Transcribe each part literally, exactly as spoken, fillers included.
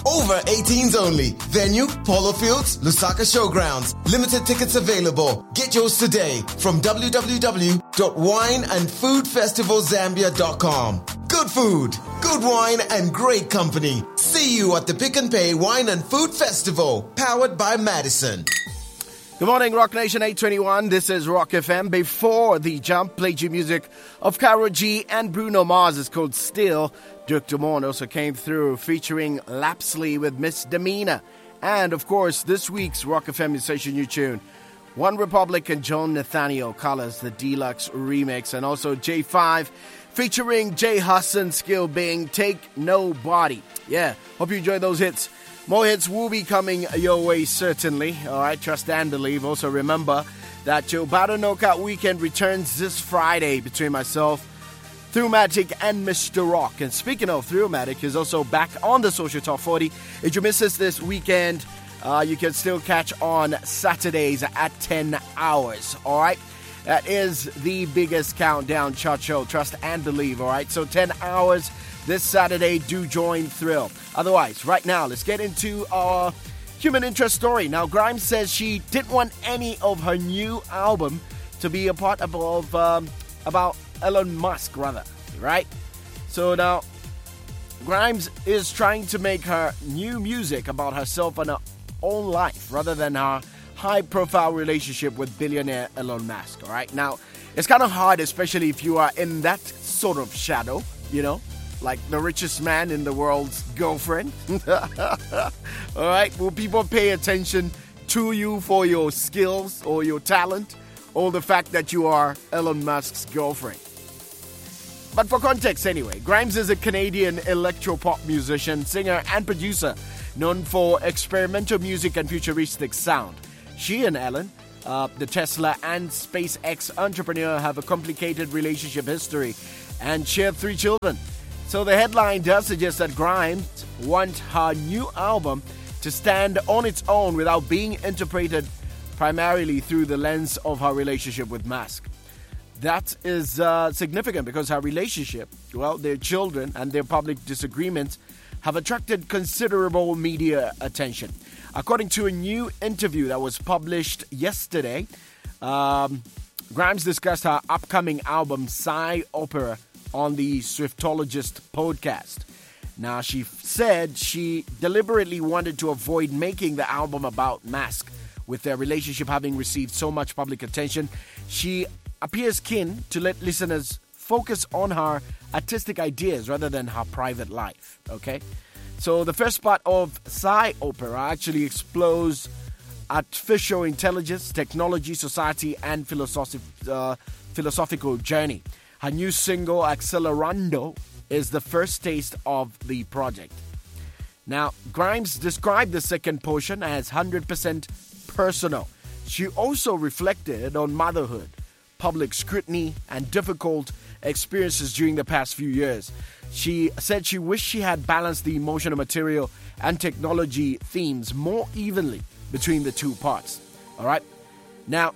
Over eighteens only. Venue, Polo Fields, Lusaka Showgrounds. Limited tickets available. Get yours today from w w w dot wine and food festival zambia dot com. Good food, good wine, and great company. See you at the Pick and Pay Wine and Food Festival, powered by Madison. Good morning, Rock Nation eight twenty-one. This is Rock F M. Before the jump, played you music of Karol G and Bruno Mars. It's called Still. Duke Dumont also came through featuring Lapsley with Misdemeanor. And, of course, this week's Rock F M Essential New Tune, One Republic and John Nathaniel Colors, the deluxe remix. And also J five featuring Jay Husson, Skill Bing, Take Nobody. Yeah, hope you enjoy those hits. More hits will be coming your way, certainly. All right, trust and believe. Also, remember that your Battle Knockout weekend returns this Friday between myself, Thrumatic, and Mister Rock. And speaking of Thrumatic, he's also back on the Social Top forty. If you miss us this weekend, uh, you can still catch on Saturdays at ten hours. All right, that is the biggest countdown chart show. Trust and believe. All right, so ten hours. This Saturday, do join Thrill. Otherwise, right now, let's get into our human interest story. Now, Grimes says she didn't want any of her new album to be a part of, of um, about Elon Musk, rather, right? So now, Grimes is trying to make her new music about herself and her own life, rather than her high-profile relationship with billionaire Elon Musk, all right? Now, it's kind of hard, especially if you are in that sort of shadow, you know? Like the richest man in the world's girlfriend. All right, will people pay attention to you for your skills or your talent, or the fact that you are Elon Musk's girlfriend? But for context anyway, Grimes is a Canadian electropop musician, singer, and producer known for experimental music and futuristic sound. She and Elon, uh, the Tesla and SpaceX entrepreneur, have a complicated relationship history and share three children. So the headline does suggest that Grimes wants her new album to stand on its own without being interpreted primarily through the lens of her relationship with Musk. That is uh, significant because her relationship, well, their children and their public disagreements have attracted considerable media attention. According to a new interview that was published yesterday, um, Grimes discussed her upcoming album, Psy Opera, on the Swiftologist podcast. Now, she said she deliberately wanted to avoid making the album about Musk, with their relationship having received so much public attention. She appears keen to let listeners focus on her artistic ideas rather than her private life, okay? So the first part of Psy Opera actually explores artificial intelligence, technology, society, and philosoph- uh, philosophical journey. Her new single, Accelerando, is the first taste of the project. Now, Grimes described the second portion as one hundred percent personal. She also reflected on motherhood, public scrutiny, and difficult experiences during the past few years. She said she wished she had balanced the emotional material and technology themes more evenly between the two parts. All right? Now,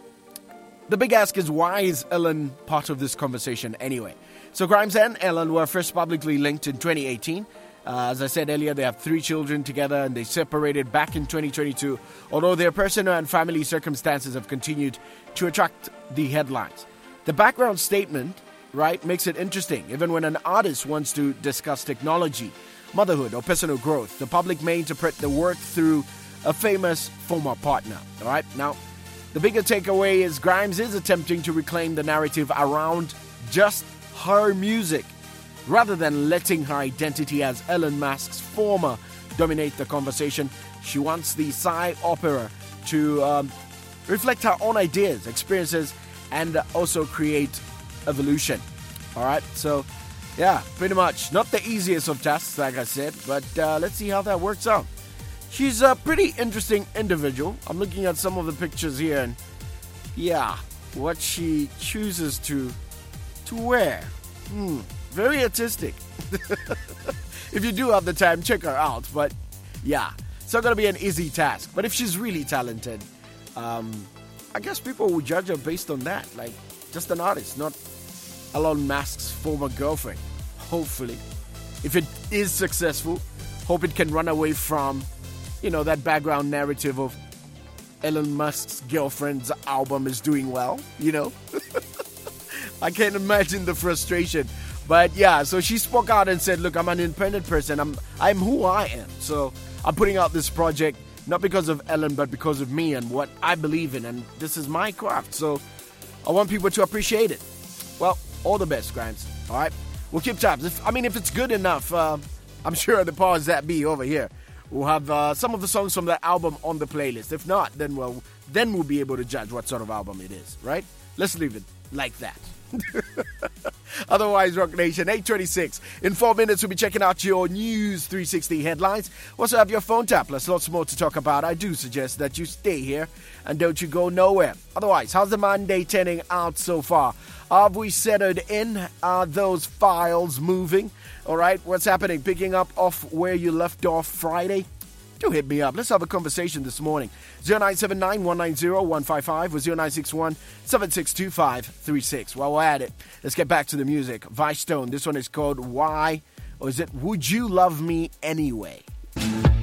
the big ask is, why is Ellen part of this conversation anyway? So Grimes and Ellen were first publicly linked in twenty eighteen. Uh, as I said earlier, they have three children together and they separated back in twenty twenty-two, although their personal and family circumstances have continued to attract the headlines. The background statement, right, makes it interesting. Even when an artist wants to discuss technology, motherhood, or personal growth, the public may interpret the work through a famous former partner. All right, now, the bigger takeaway is Grimes is attempting to reclaim the narrative around just her music, rather than letting her identity as Elon Musk's former dominate the conversation. She wants the Psy Opera to um, reflect her own ideas, experiences, and also create evolution. All right, so yeah, pretty much not the easiest of tasks, like I said, but uh, let's see how that works out. She's a pretty interesting individual. I'm looking at some of the pictures here, and yeah, what she chooses to to wear. Hmm, very artistic. If you do have the time, check her out. But yeah, it's not going to be an easy task. But if she's really talented, um, I guess people will judge her based on that. Like, just an artist, not Elon Musk's former girlfriend. Hopefully. If it is successful, Hope it can run away from, you know, that background narrative of Elon Musk's girlfriend's album is doing well, you know. I can't imagine the frustration. But yeah, so she spoke out and said, look, I'm an independent person. I'm I'm who I am. So I'm putting out this project not because of Ellen, but because of me and what I believe in. And this is my craft. So I want people to appreciate it. Well, all the best, Grimes. All right? We'll keep tabs. If, I mean, if it's good enough, uh, I'm sure the powers that be over here will have uh, some of the songs from that album on the playlist. If not, then we'll, then we'll be able to judge what sort of album it is, right? Let's leave it like that. Otherwise, Rock Nation, eight twenty-six. In four minutes, we'll be checking out your News three sixty headlines. We'll also have your phone tap. There's lots more to talk about. I do suggest that you stay here and don't you go nowhere. Otherwise, how's the Monday turning out so far? Have we settled in? Are those files moving? All right, what's happening? Picking up off where you left off Friday? Do hit me up. Let's have a conversation this morning. zero nine seven nine, one nine zero, one five five or zero nine six one, seven six two five three six. While we're at it, let's get back to the music. Vice Stone, this one is called Why, or is it Would You Love Me Anyway?